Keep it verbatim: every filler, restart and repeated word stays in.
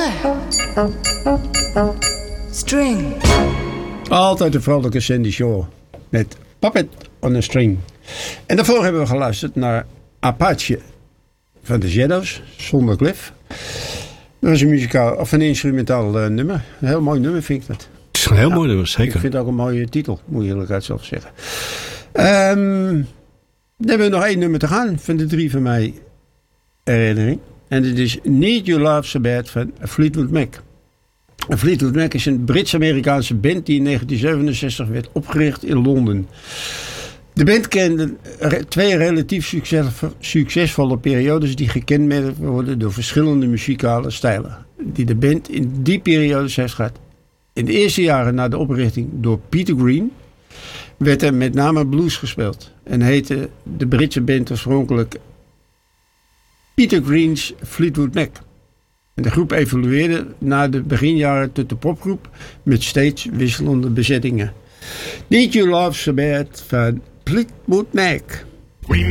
String. Altijd een vrolijke Sandy Shaw met Puppet on a String. En daarvoor hebben we geluisterd naar Apache van de Shadows, zonder Cliff. Dat was een muzikaal of een instrumentaal uh, nummer. Een heel mooi nummer vind ik dat. Het is een heel ja, mooi nummer, zeker. Ik vind het ook een mooie titel, moet je eerlijk uit zelf zeggen. Um, dan hebben we nog één nummer te gaan van de drie van mij herinnering. En dit is Need You Love So Bad van Fleetwood Mac. Fleetwood Mac is een Brits-Amerikaanse band die in negentien zevenenzestig werd opgericht in Londen. De band kende twee relatief succes, succesvolle periodes die gekenmerkt worden door verschillende muzikale stijlen. Die de band in die periodes heeft gehad. In de eerste jaren na de oprichting door Peter Green werd er met name blues gespeeld. En heette de Britse band oorspronkelijk Peter Green's Fleetwood Mac. En de groep evolueerde na de beginjaren tot de popgroep met steeds wisselende bezettingen. Need You Love So Bad van Fleetwood Mac.